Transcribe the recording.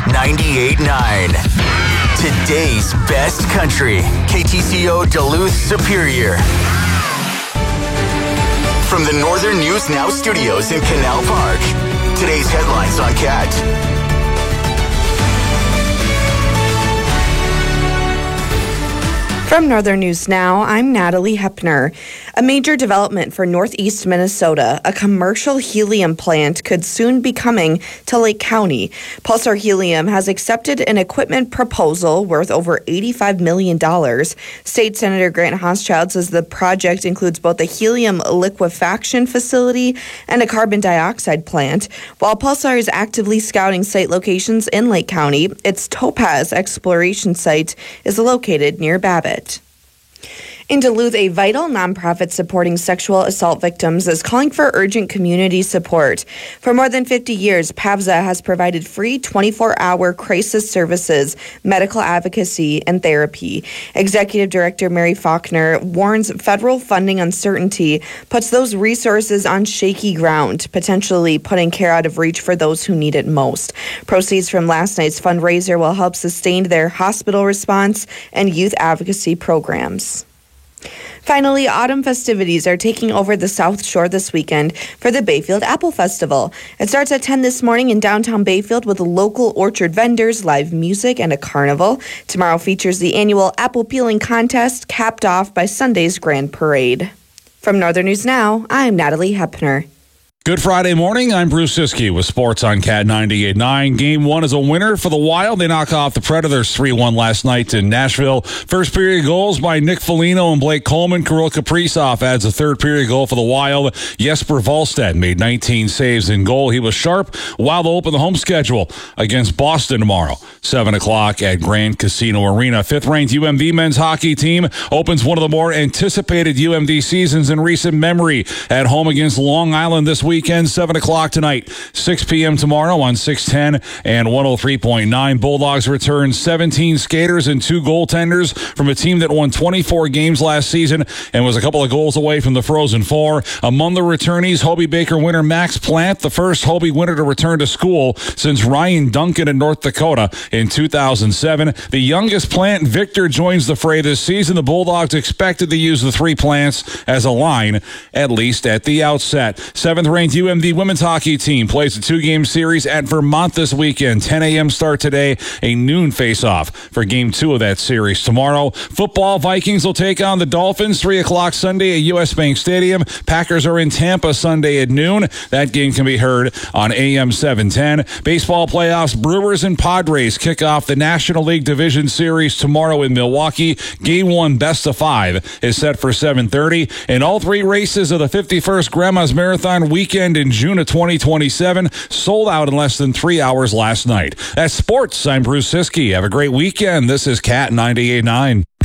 98.9. Today's best country. KTCO Duluth Superior. From the Northern News Now studios in Canal Park. Today's headlines on CAT. From Northern News Now, I'm Natalie Hepner. A major development for northeast Minnesota, a commercial helium plant could soon be coming to Lake County. Pulsar Helium has accepted an equipment proposal worth over $85 million. State Senator Grant Hochschild says the project includes both a helium liquefaction facility and a carbon dioxide plant. While Pulsar is actively scouting site locations in Lake County, its Topaz exploration site is located near Babbitt. In Duluth, a vital nonprofit supporting sexual assault victims is calling for urgent community support. For more than 50 years, PAVSA has provided free 24-hour crisis services, medical advocacy, and therapy. Executive Director Mary Faulkner warns federal funding uncertainty puts those resources on shaky ground, potentially putting care out of reach for those who need it most. Proceeds from last night's fundraiser will help sustain their hospital response and youth advocacy programs. Finally, autumn festivities are taking over the South Shore this weekend for the Bayfield Apple Festival. It starts at 10 this morning in downtown Bayfield with local orchard vendors, live music, and a carnival. Tomorrow features the annual apple peeling contest, capped off by Sunday's Grand Parade. From Northern News Now, I'm Natalie Hepner. Good Friday morning. I'm Bruce Siskey with sports on CAT 98.9. Game 1 is a winner for the Wild. They knock off the Predators 3-1 last night in Nashville. First period goals by Nick Foligno and Blake Coleman. Kirill Kaprizov adds a third period goal for the Wild. Jesper Wallstedt made 19 saves in goal. He was sharp. Wild will open the home schedule against Boston tomorrow, 7 o'clock at Grand Casino Arena. Fifth-ranked UMD men's hockey team opens one of the more anticipated UMD seasons in recent memory at home against Long Island this weekend, 7 o'clock tonight, 6 p.m. tomorrow on 610 and 103.9. Bulldogs return 17 skaters and 2 goaltenders from a team that won 24 games last season and was a couple of goals away from the Frozen Four. Among the returnees, Hobey Baker winner Max Plant, the first Hobey winner to return to school since Ryan Duncan in North Dakota in 2007. The youngest Plant, Victor, joins the fray this season. The Bulldogs expected to use the 3 Plants as a line, at least at the outset. Seventh-ranked UMD women's hockey team plays a 2-game series at Vermont this weekend. 10 a.m. start today, a noon face-off for Game 2 of that series tomorrow. Football, Vikings will take on the Dolphins, 3 o'clock Sunday at U.S. Bank Stadium. Packers are in Tampa Sunday at noon. That game can be heard on AM 710. Baseball playoffs, Brewers and Padres kick off the National League Division Series tomorrow in Milwaukee. Game 1 best of 5 is set for 7:30. And all 3 races of the 51st Grandma's Marathon weekend in June of 2027 sold out in less than 3 hours last night. That's sports. I'm Bruce Siskey. Have a great weekend. This is CAT 98.9.